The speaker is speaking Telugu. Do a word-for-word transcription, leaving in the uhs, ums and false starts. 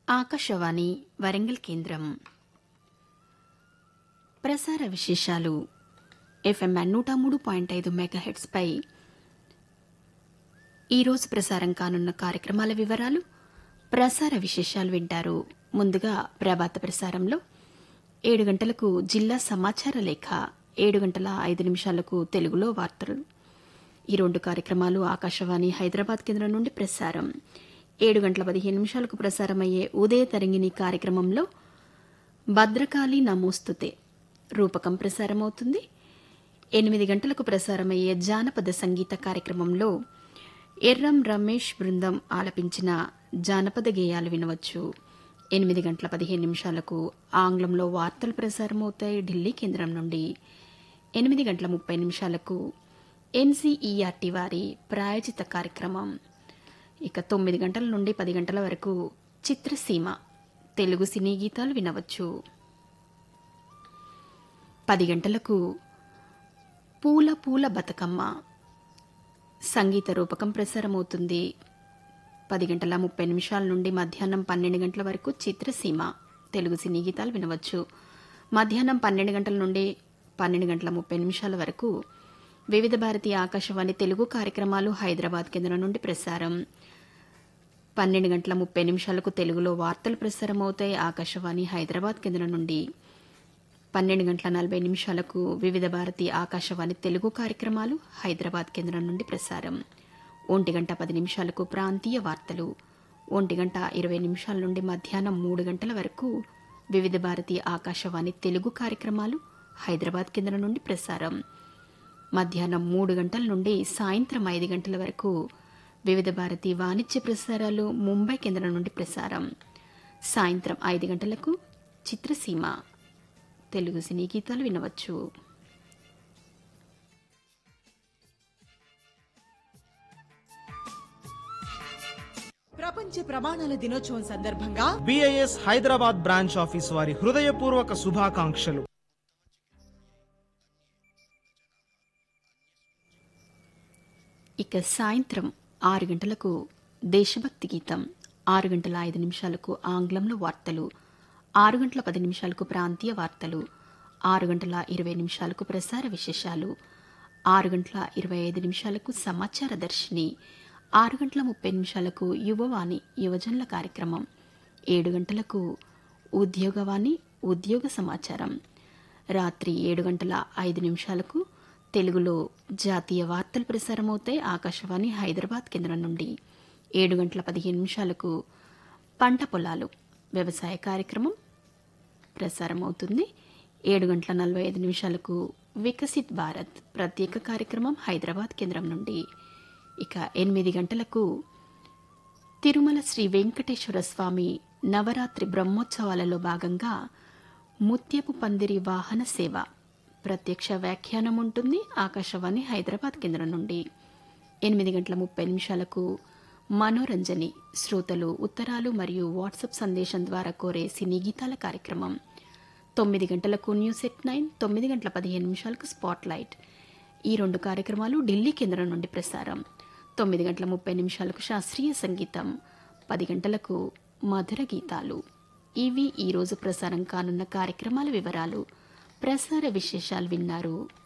ఆకాశవాణి వరంగల్ కేంద్రం ప్రసార విశేషాలు ఎఫ్ఎం నూట మూడు పాయింట్ ఐదు మెగాహెట్స్ పై ఈరోజు ప్రసారం కానున్న కార్యక్రమాల వివరాలు, ప్రసార విశేషాలు వింటారు. ముందుగా ప్రభాత ప్రసారంలో ఏడు గంటలకు జిల్లా సమాచార లేఖ, ఏడు గంటల ఐదు నిమిషాలకు తెలుగులో వార్తలు. ఈ రెండు కార్యక్రమాలు ఆకాశవాణి హైదరాబాద్ కేంద్రం నుండి ప్రసారం. ఏడు గంటల పదిహేను నిమిషాలకు ప్రసారమయ్యే ఉదయ తరంగిణి కార్యక్రమంలో భద్రకాళి నమోస్తుతే రూపకం ప్రసారమవుతుంది. ఎనిమిది గంటలకు ప్రసారమయ్యే జానపద సంగీత కార్యక్రమంలో ఎర్రం రమేష్ బృందం ఆలపించిన జానపద గేయాలు వినవచ్చు. ఎనిమిది గంటల పదిహేను నిమిషాలకు ఆంగ్లంలో వార్తలు ప్రసారమవుతాయి ఢిల్లీ కేంద్రం నుండి. ఎనిమిది గంటల ముప్పై నిమిషాలకు ఎన్సీఈఆర్టీ వారి ప్రాయోజిత కార్యక్రమం. ఇక తొమ్మిది గంటల నుండి పది గంటల వరకు చిత్రసీమ తెలుగు సినీ గీతాలు వినవచ్చు. పది గంటలకు పూల పూల బతుకమ్మ సంగీత రూపకం ప్రసారమవుతుంది. పది గంటల ముప్పై నిమిషాల నుండి మధ్యాహ్నం పన్నెండు గంటల వరకు చిత్రసీమ తెలుగు సినీ గీతాలు వినవచ్చు. మధ్యాహ్నం పన్నెండు గంటల నుండి పన్నెండు గంటల ముప్పై నిమిషాల వరకు వివిధ భారతి ఆకాశవాణి తెలుగు కార్యక్రమాలు హైదరాబాద్ కేంద్రం నుండి ప్రసారం. పన్నెండు గంటల ముప్పై నిమిషాలకు తెలుగులో వార్తలు ప్రసారమవుతాయి ఆకాశవాణి హైదరాబాద్ కేంద్రం నుండి. పన్నెండు గంటల నలభై నిమిషాలకు వివిధ భారతి ఆకాశవాణి తెలుగు కార్యక్రమాలు హైదరాబాద్ కేంద్రం నుండి ప్రసారం. ఒంటి గంట పది నిమిషాలకు ప్రాంతీయ వార్తలు. ఒంటి గంట ఇరవై నిమిషాల నుండి మధ్యాహ్నం మూడు గంటల వరకు వివిధ భారతి ఆకాశవాణి తెలుగు కార్యక్రమాలు హైదరాబాద్ కేంద్రం నుండి ప్రసారం. మధ్యాహ్నం మూడు గంటల నుండి సాయంత్రం ఐదు గంటల వరకు వివిధ భారతి వాణిజ్య ప్రసారాలు ముంబై కేంద్రం నుండి ప్రసారం. సాయంత్రం ఐదు గంటలకు చిత్రసీమ తెలుగు సినీ గీతాలు వినవచ్చు. ప్రపంచ ప్రమాణాల దినోత్సవం సందర్భంగా బిఐఎస్ హైదరాబాద్ బ్రాంచ్ ఆఫీస్ వారి హృదయపూర్వక శుభాకాంక్షలు. ఇక సాయంత్రం ఆరు గంటలకు దేశభక్తి గీతం, ఆరు గంటల ఐదు నిమిషాలకు ఆంగ్లంలో వార్తలు, ఆరు గంటల పది నిమిషాలకు ప్రాంతీయ వార్తలు, ఆరు గంటల ఇరవై నిమిషాలకు ప్రసార విశేషాలు, ఆరు గంటల ఇరవై ఐదు నిమిషాలకు సమాచార దర్శిని, ఆరు గంటల ముప్పై నిమిషాలకు యువవాణి యువజనుల కార్యక్రమం, ఏడు గంటలకు ఉద్యోగవాణి ఉద్యోగ సమాచారం, రాత్రి ఏడు గంటల ఐదు నిమిషాలకు తెలుగులో జాతీయ వార్తలు ప్రసారమవుతాయి ఆకాశవాణి హైదరాబాద్ కేంద్రం నుండి. ఏడు గంటల పదిహేను నిమిషాలకు పంట పొలాలు వ్యవసాయ కార్యక్రమం ప్రసారమవుతుంది. ఏడు గంటల నలభై ఐదు నిమిషాలకు వికసిత్ భారత్ ప్రత్యేక కార్యక్రమం హైదరాబాద్ కేంద్రం నుండి. ఇక ఎనిమిది గంటలకు తిరుమల శ్రీ వెంకటేశ్వర స్వామి నవరాత్రి బ్రహ్మోత్సవాలలో భాగంగా ముత్యపు పందిరి వాహన సేవ ప్రత్యక్ష వ్యాఖ్యానం ఉంటుంది ఆకాశవాణి హైదరాబాద్ కేంద్రం నుండి. ఎనిమిది గంటల ముప్పై నిమిషాలకు మనోరంజని శ్రోతలు ఉత్తరాలు మరియు వాట్సాప్ సందేశం ద్వారా కోరే సినీ గీతాల కార్యక్రమం. తొమ్మిది గంటలకు న్యూస్ ఎట్ నైన్, తొమ్మిది గంటల పదిహేను నిమిషాలకు స్పాట్ లైట్. ఈ రెండు కార్యక్రమాలు ఢిల్లీ కేంద్రం నుండి ప్రసారం. తొమ్మిది గంటల ముప్పై నిమిషాలకు శాస్త్రీయ సంగీతం, పది గంటలకు మధుర గీతాలు. ఇవి ఈరోజు ప్రసారం కానున్న కార్యక్రమాల వివరాలు, ప్రసార విశేషాలు విన్నారు.